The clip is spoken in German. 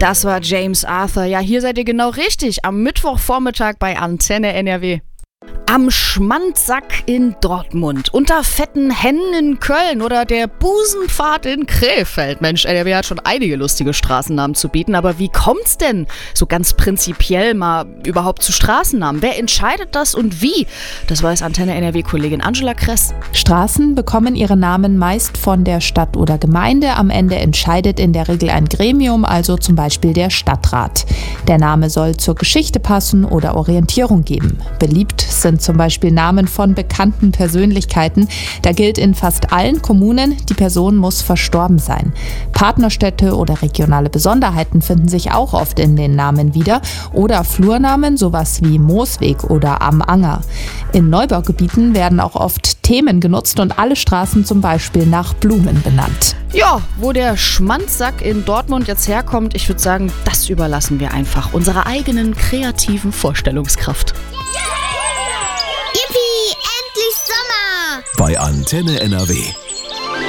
Das war James Arthur. Ja, hier seid ihr genau richtig. Am Mittwochvormittag bei Antenne NRW. Am Schmandsack in Dortmund, unter fetten Hennen in Köln oder der Busenpfad in Krefeld. Mensch, NRW hat schon einige lustige Straßennamen zu bieten, aber wie kommt's denn so ganz prinzipiell mal überhaupt zu Straßennamen? Wer entscheidet das und wie? Das weiß Antenne NRW-Kollegin Angela Kress. Straßen bekommen ihre Namen meist von der Stadt oder Gemeinde. Am Ende entscheidet in der Regel ein Gremium, also zum Beispiel der Stadtrat. Der Name soll zur Geschichte passen oder Orientierung geben. Beliebt sind zum Beispiel Namen von bekannten Persönlichkeiten. Da gilt in fast allen Kommunen, die Person muss verstorben sein. Partnerstädte oder regionale Besonderheiten finden sich auch oft in den Namen wieder. Oder Flurnamen, sowas wie Moosweg oder Am Anger. In Neubaugebieten werden auch oft Themen genutzt und alle Straßen zum Beispiel nach Blumen benannt. Ja, wo der Schmandsack in Dortmund jetzt herkommt, ich würde sagen, das überlassen wir einfach unserer eigenen kreativen Vorstellungskraft. Yippie, endlich Sommer! Bei Antenne NRW.